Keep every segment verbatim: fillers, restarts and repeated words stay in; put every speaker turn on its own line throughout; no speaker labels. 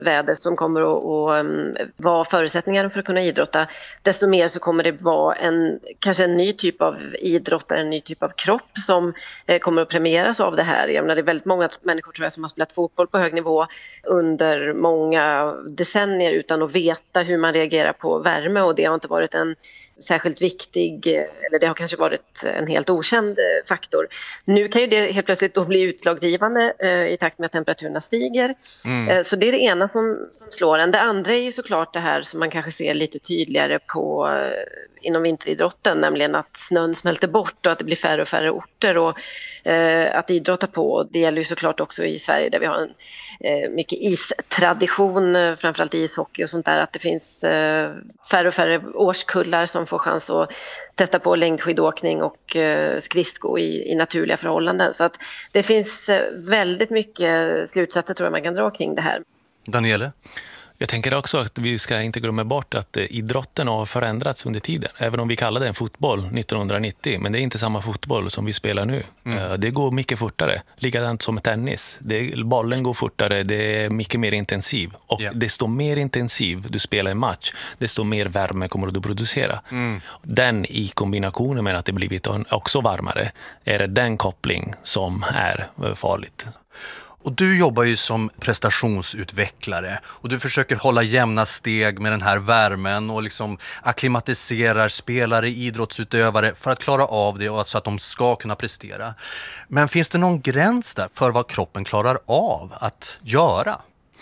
väder som kommer att, att um, vara förutsättningar för att kunna idrotta, desto mer så kommer det vara en, kanske en ny typ av idrottare, en ny typ av kropp som eh, kommer att premieras av det här. Jag menar, det är väldigt många människor tror jag som har spelat fotboll på hög nivå under många decennier utan att veta hur man reagerar på värme, och det har inte varit en särskilt viktig, eller det har kanske varit en helt okänd faktor. Nu kan ju det helt plötsligt då bli utslagsgivande eh, i takt med att temperaturerna stiger. Mm. Eh, så det är det ena som, som slår en. Det andra är ju såklart det här som man kanske ser lite tydligare på eh, inom vinteridrotten, nämligen att snön smälter bort och att det blir färre och färre orter och eh, att idrotta på. Det gäller ju såklart också i Sverige där vi har en eh, mycket istradition, eh, framförallt ishockey och sånt där, att det finns eh, färre och färre årskullar som får chans att testa på längdskidåkning och eh, skridsko i, i naturliga förhållanden. Så att det finns eh, väldigt mycket slutsatser tror jag man kan dra kring det här.
Daniele?
Jag tänker också att vi ska inte glömma bort att idrotten har förändrats under tiden. Även om vi kallade den fotboll nittonhundranittio, men det är inte samma fotboll som vi spelar nu. Mm. Det går mycket fortare, likadant som tennis. Det, bollen går fortare, det är mycket mer intensiv. Och yeah. desto mer intensiv du spelar en match, desto mer värme kommer du producera. Mm. Den i kombination med att det blivit också varmare är det den koppling som är farligt.
Och du jobbar ju som prestationsutvecklare och du försöker hålla jämna steg med den här värmen och liksom akklimatiserar spelare, idrottsutövare för att klara av det och så att de ska kunna prestera. Men finns det någon gräns där för vad kroppen klarar av att göra?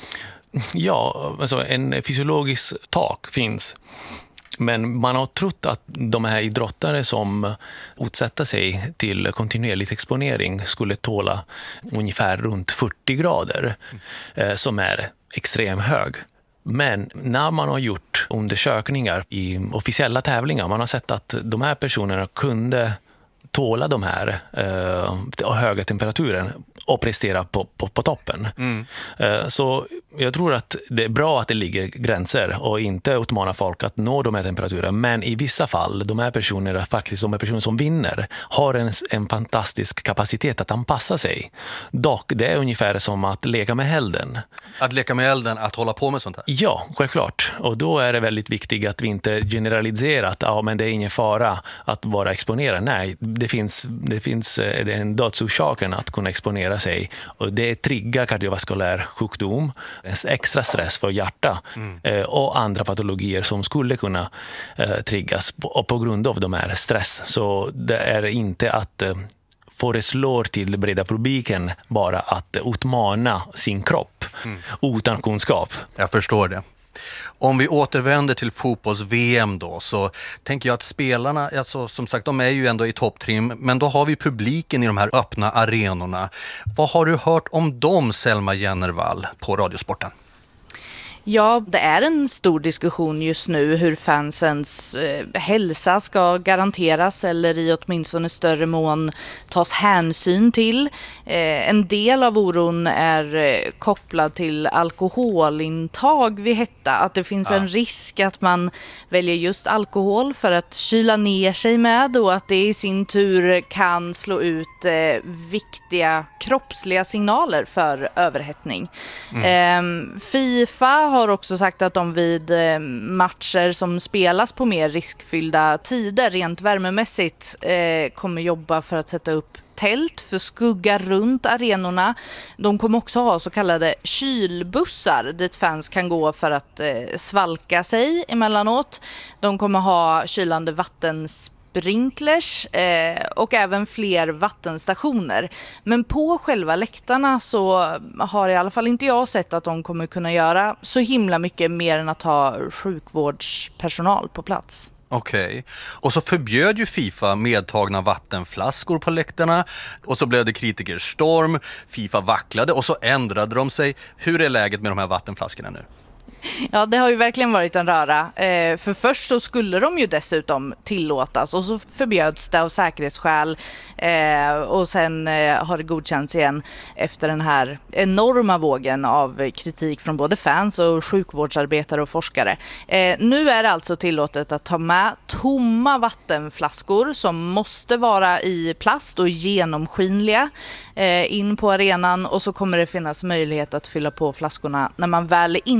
Ja, alltså en fysiologisk tak finns. Men man har trott att de här idrottare som utsätter sig till kontinuerlig exponering skulle tåla ungefär runt fyrtio grader, mm. som är extremt hög. Men när man har gjort undersökningar i officiella tävlingar, man har sett att de här personerna kunde tåla de här eh, höga temperaturen och prestera på, på, på toppen. Mm. Eh, så jag tror att det är bra att det ligger gränser och inte utmana folk att nå de här temperaturerna. Men i vissa fall, de här personerna faktiskt, de här personer som vinner har en, en fantastisk kapacitet att anpassa sig. Dock, det är ungefär som att leka med elden.
Att leka med elden, att hålla på med sånt här?
Ja, självklart. Och då är det väldigt viktigt att vi inte generaliserar att ja, men det är ingen fara att vara exponerad. Nej, det finns, det finns det är en dödsorsaken att kunna exponera sig. Och det triggar kardiovaskulär sjukdom, extra stress för hjärta mm. eh, och andra patologier som skulle kunna eh, triggas på, på grund av de här stress. Så det är inte att eh, föreslår till breda publiken bara att utmana sin kropp mm. utan kunskap.
Jag förstår det. Om vi återvänder till fotbolls-V M då, så tänker jag att spelarna, alltså, som sagt, de är ju ändå i topptrim, men då har vi publiken i de här öppna arenorna. Vad har du hört om dem, Selma Jennervall, på Radiosporten?
Ja, det är en stor diskussion just nu hur fansens eh, hälsa ska garanteras eller i åtminstone större mån tas hänsyn till. Eh, en del av oron är eh, kopplad till alkoholintag vid hetta. Att det finns ja. en risk att man väljer just alkohol för att kyla ner sig med och att det i sin tur kan slå ut eh, viktiga kroppsliga signaler för överhettning. Mm. Eh, FIFA har också sagt att de vid matcher som spelas på mer riskfyllda tider rent värmemässigt eh, kommer jobba för att sätta upp tält för skugga runt arenorna. De kommer också ha så kallade kylbussar dit fans kan gå för att eh, svalka sig emellanåt. De kommer ha kylande vattenspel sprinklers eh, och även fler vattenstationer. Men på själva läktarna så har i alla fall inte jag sett att de kommer kunna göra så himla mycket mer än att ha sjukvårdspersonal på plats.
Okej. Okay. Och så förbjöd ju FIFA medtagna vattenflaskor på läktarna och så blev det kritikerstorm. FIFA vacklade och så ändrade de sig. Hur är läget med de här vattenflaskorna nu?
Ja, det har ju verkligen varit en röra. Eh, för först så skulle de ju dessutom tillåtas och så förbjöds det av säkerhetsskäl. Eh, och sen eh, har det godkänts igen efter den här enorma vågen av kritik från både fans och sjukvårdsarbetare och forskare. Eh, nu är det alltså tillåtet att ta med tomma vattenflaskor som måste vara i plast och genomskinliga eh, in på arenan, och så kommer det finnas möjlighet att fylla på flaskorna när man väl är in